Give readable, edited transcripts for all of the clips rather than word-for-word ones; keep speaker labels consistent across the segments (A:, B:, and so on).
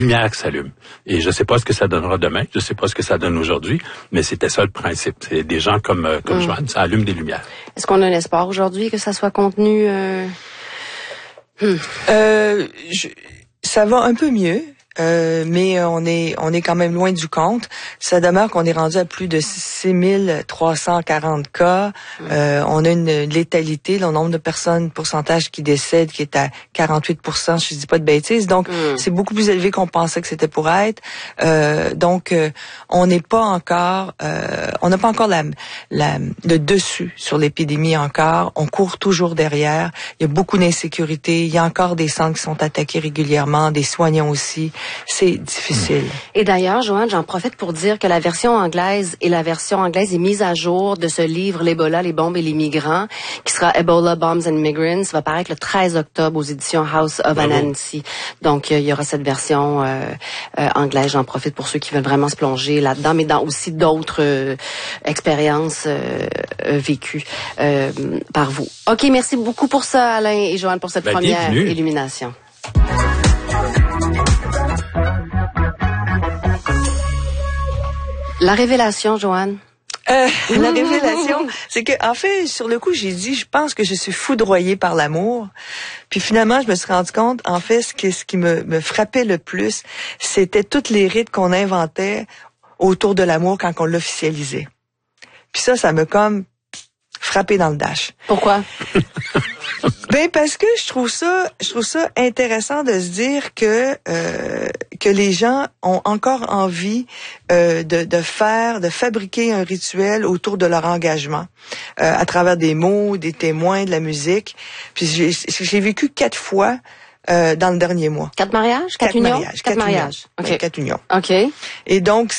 A: lumière qui s'allume. Et je sais pas ce que ça donnera demain, je sais pas ce que ça donne aujourd'hui, mais c'était ça le principe. C'est des gens comme Joanne, ça allume des lumières.
B: Est-ce qu'on a un espoir aujourd'hui que ça soit contenu?
C: Ça va un peu mieux. Mais on est quand même loin du compte. Ça demeure qu'on est rendu à plus de 6340 cas. On a une létalité, le nombre de personnes, pourcentage qui décèdent, qui est à 48%, si je dis pas de bêtises. Donc, c'est beaucoup plus élevé qu'on pensait que c'était pour être. Donc, on n'est pas encore, on n'a pas encore le dessus sur l'épidémie encore. On court toujours derrière. Il y a beaucoup d'insécurité. Il y a encore des centres qui sont attaqués régulièrement, des soignants aussi. C'est difficile.
B: Et d'ailleurs, Joanne, j'en profite pour dire que la version anglaise est mise à jour de ce livre, l'Ebola, les bombes et les migrants, qui sera Ebola, Bombs and Migrants, va paraître le 13 octobre aux éditions House of Anansi. Donc, il y aura cette version anglaise. J'en profite pour ceux qui veulent vraiment se plonger là-dedans, mais dans aussi d'autres expériences vécues par vous. OK, merci beaucoup pour ça, Alain et Joanne, pour cette première illumination. La révélation, Joanne.
C: La révélation, c'est que, en fait, sur le coup, j'ai dit, je pense que je suis foudroyée par l'amour. Puis finalement, je me suis rendu compte, en fait, ce qui me frappait le plus, c'était tous les rites qu'on inventait autour de l'amour quand on l'officialisait. Puis ça m'a comme frappé dans le dash.
B: Pourquoi?
C: Ben parce que je trouve ça intéressant de se dire que les gens ont encore envie de fabriquer un rituel autour de leur engagement à travers des mots, des témoins, de la musique. Puis j'ai vécu 4 fois dans le dernier mois.
B: 4 mariages? 4 unions?
C: 4 mariages.
B: OK.
C: 4 unions.
B: OK.
C: Et donc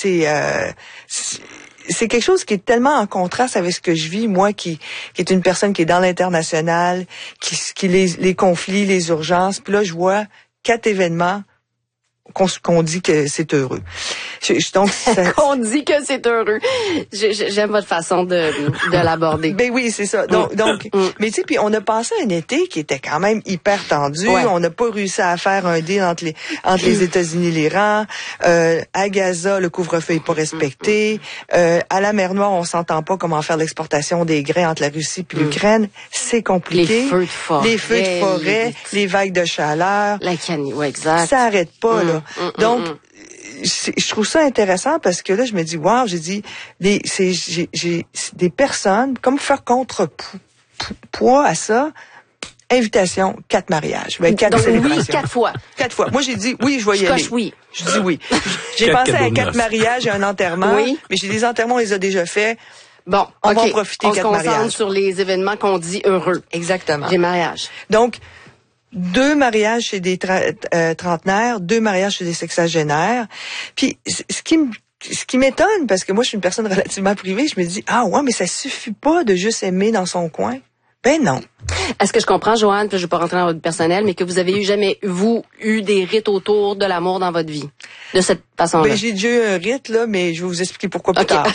C: c'est quelque chose qui est tellement en contraste avec ce que je vis, moi qui est une personne qui est dans l'international, qui les conflits, les urgences. Puis là, je vois 4 événements qu'on dit que c'est heureux. Donc,
B: qu'on dit que c'est heureux. J'aime votre façon de l'aborder.
C: Ben oui, c'est ça. Donc mais tu sais, puis on a passé un été qui était quand même hyper tendu. Ouais. On n'a pas réussi à faire un deal entre les États-Unis et l'Iran. À Gaza, le couvre-feu est pas respecté. À la mer Noire, on s'entend pas comment faire l'exportation des grains entre la Russie et l'Ukraine. C'est compliqué.
B: Les feux de forêt.
C: Les vagues de chaleur.
B: La canne, ouais, exact.
C: Ça arrête pas, là. Donc, je trouve ça intéressant parce que là, je me dis, wow, j'ai dit, j'ai des personnes, comme faire contrepoids à ça, invitation, 4 mariages. Ben, 4 célébrations.
B: Oui, 4 fois.
C: 4 fois. Moi, j'ai dit, oui, je vais y aller.
B: Oui.
C: Je dis oui. J'ai pensé à 4 mariages et un enterrement. Oui. Mais j'ai des enterrements, on les a déjà faits.
B: Bon,
C: on va en profiter 4 mariages.
B: On se concentre sur les événements qu'on dit heureux.
C: Exactement.
B: Les mariages.
C: Donc, 2 mariages chez des trentenaires, 2 mariages chez des sexagénaires. Puis ce qui m'étonne, parce que moi je suis une personne relativement privée, je me dis mais ça suffit pas de juste aimer dans son coin. Ben non.
B: Est-ce que je comprends, Joanne, que je ne vais pas rentrer dans votre personnel, mais que vous avez jamais eu des rites autour de l'amour dans votre vie? De cette façon-là?
C: Ben, j'ai déjà eu un rite, là, mais je vais vous expliquer pourquoi plus tard.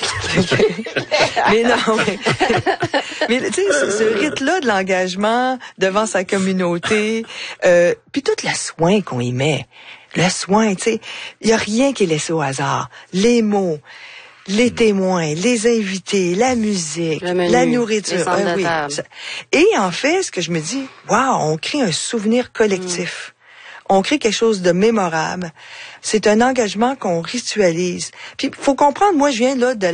C: Mais non, mais tu sais, ce rite-là de l'engagement devant sa communauté, puis tout le soin qu'on y met. Le soin, tu sais, il y a rien qui est laissé au hasard. Les mots, les témoins, les invités, la musique,
B: menu,
C: la nourriture.
B: les table.
C: Et en fait, ce que je me dis, on crée un souvenir collectif. On crée quelque chose de mémorable. C'est un engagement qu'on ritualise. Puis, faut comprendre, moi, je viens là de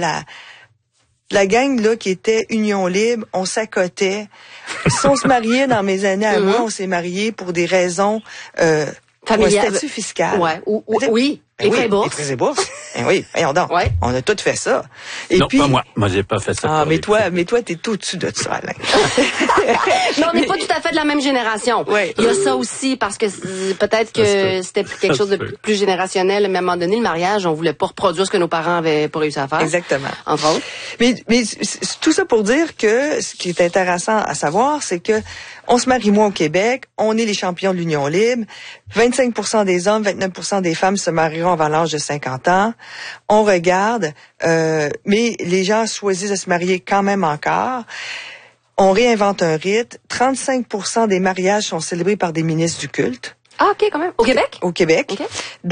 C: la gang là qui était Union Libre. On s'accotait. Si on se mariait dans mes années à moi, on s'est mariés pour des raisons
B: familiales,
C: statut fiscal.
B: Ouais. Oui.
C: Les frais bourses. Oui, voyons donc. Ouais. On a tout fait ça. Et
A: non,
C: puis,
A: pas moi. Moi, j'ai pas fait ça.
C: Mais toi, t'es tout au-dessus de ça, Alain.
B: Mais on n'est pas tout à fait de la même génération.
C: Ouais.
B: Il y a ça aussi, parce que peut-être que c'était quelque chose de plus générationnel. À un moment donné, le mariage, on voulait pas reproduire ce que nos parents avaient pas réussi à faire.
C: Exactement.
B: Entre autres.
C: Mais tout ça pour dire que ce qui est intéressant à savoir, c'est que on se marie moins au Québec, on est les champions de l'Union Libre, 25% des hommes, 29% des femmes se marieront avant l'âge de 50 ans. On regarde, mais les gens choisissent de se marier quand même encore. On réinvente un rite. 35% des mariages sont célébrés par des ministres du culte.
B: Ah, OK, quand même. Au Québec?
C: Au Québec.
B: Okay.